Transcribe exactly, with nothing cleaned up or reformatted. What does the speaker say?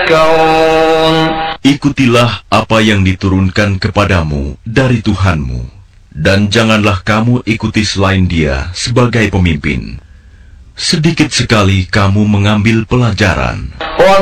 تذكرون. Ikutilah apa yang diturunkan kepadamu dari Tuhanmu, dan janganlah kamu ikuti selain Dia sebagai pemimpin. Sedikit sekali kamu mengambil pelajaran.